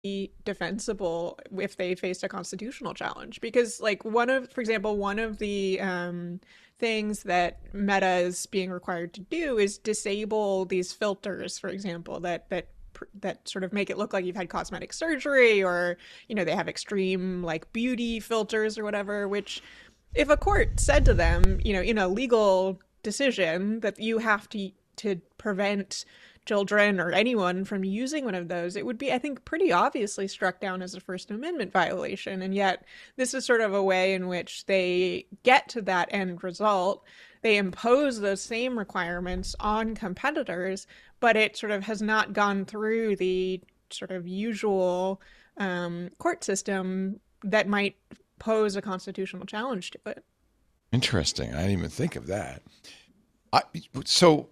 be defensible if they faced a constitutional challenge. Because, like, for example, one of the things that Meta is being required to do is disable these filters, for example, that sort of make it look like you've had cosmetic surgery, or they have extreme like beauty filters or whatever. Which, if a court said to them, in a legal decision, that you have to prevent children or anyone from using one of those, it would be, I think, pretty obviously struck down as a First Amendment violation. And yet, this is sort of a way in which they get to that end result. They impose those same requirements on competitors, but it sort of has not gone through the sort of usual court system that might pose a constitutional challenge to it. Interesting. I didn't even think of that. So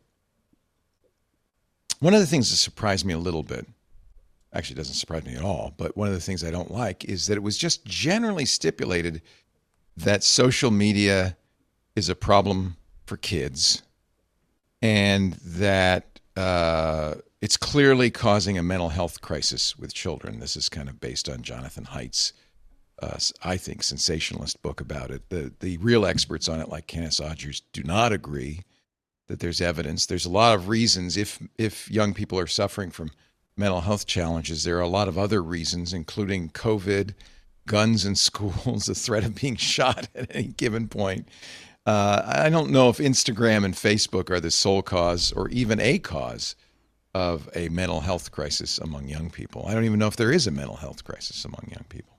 one of the things that surprised me a little bit, actually doesn't surprise me at all, but one of the things I don't like is that it was just generally stipulated that social media is a problem for kids, and that it's clearly causing a mental health crisis with children. This is kind of based on Jonathan Haidt's, I think, sensationalist book about it. The real experts on it, like Kenneth Odgers, do not agree that there's evidence. There's a lot of reasons. If young people are suffering from mental health challenges, there are a lot of other reasons, including COVID, guns in schools, the threat of being shot at any given point. I don't know if Instagram and Facebook are the sole cause or even a cause of a mental health crisis among young people. I don't even know if there is a mental health crisis among young people.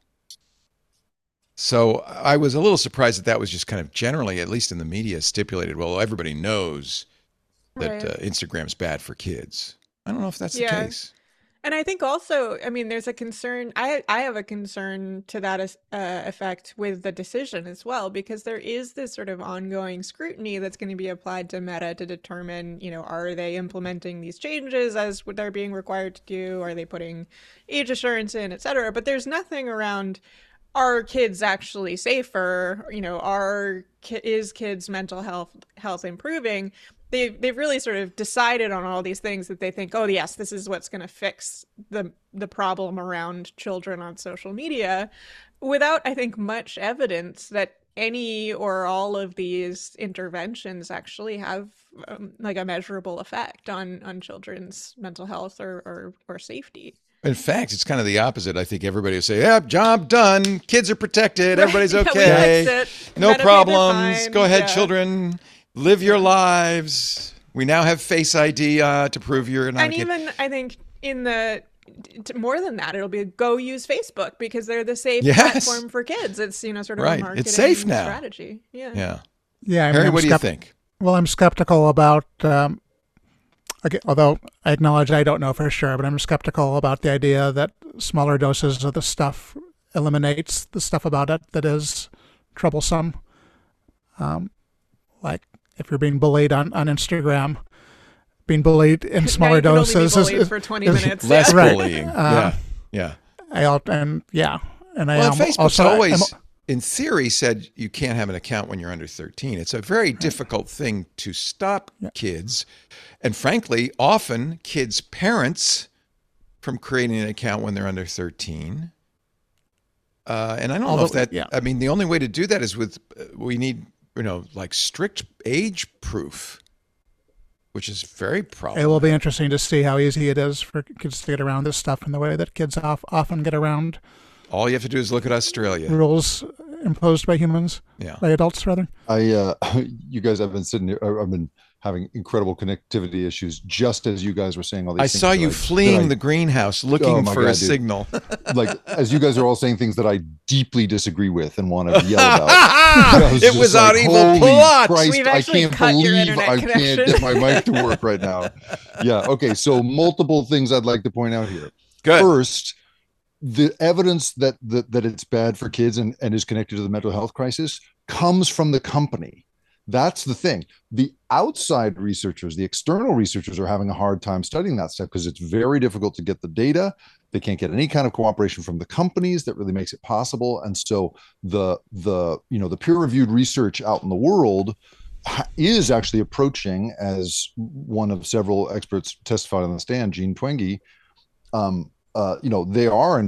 So I was a little surprised that was just kind of generally, at least in the media, stipulated. Well, everybody knows that Right. Instagram's bad for kids. I don't know if that's the Yeah. case. And I think also, I mean, there's a concern. I have a concern to that effect with the decision as well, because there is this sort of ongoing scrutiny that's going to be applied to Meta to determine, are they implementing these changes as what they're being required to do? Are they putting age assurance in, et cetera? But there's nothing around, are kids actually safer? Is kids' mental health improving? They've really sort of decided on all these things that they think, oh yes, this is what's going to fix the problem around children on social media, without, I think, much evidence that any or all of these interventions actually have like a measurable effect on children's mental health or safety. In fact, it's kind of the opposite. I think everybody will say, "Yep, job done. Kids are protected. Right? Everybody's Yeah, we okay. fixed it. No Meta paid their problems. Go fine. ahead, Yeah. children. Live your Yeah. lives. We now have Face ID to prove you're not a And kid." even, I think, more than that, it'll be go use Facebook, because they're the safe Yes. platform for kids. It's, sort of a Right. marketing It's safe now. strategy. Yeah. Yeah. Yeah, I mean, Harry, what do you think? Well, I'm skeptical about, although I acknowledge I don't know for sure, but I'm skeptical about the idea that smaller doses of the stuff eliminates the stuff about it that is troublesome. Like if you're being bullied on Instagram, being bullied in smaller you can only be doses bullied for 20 minutes. Less Yeah. Right. bullying. Yeah. and I Well, am Facebook's also always, in theory, said you can't have an account when you're under 13. It's a very difficult thing to stop kids. And frankly, often kids' parents from creating an account when they're under 13. And I don't know if that, I mean, the only way to do that is we need, like strict age proof, which is very problematic. It will be interesting to see how easy it is for kids to get around this stuff in the way that kids often get around All you have to do is look at Australia. rules imposed by humans, by adults rather. You guys have been sitting here. I've been having incredible connectivity issues just as you guys were saying all these I things. saw you fleeing the greenhouse looking for a signal. Like, as you guys are all saying things that I deeply disagree with and want to yell about. It was our evil plot. Christ, We've I actually can't cut your believe internet I can't connection. get my mic to work right now. Yeah. Okay. So multiple things I'd like to point out here. Good. First, the evidence that it's bad for kids and is connected to the mental health crisis comes from the company. That's the thing. The outside researchers, the external researchers, are having a hard time studying that stuff because it's very difficult to get the data. They can't get any kind of cooperation from the companies that really makes it possible. And so the peer-reviewed research out in the world is actually approaching, as one of several experts testified on the stand, Jean Twenge, they are in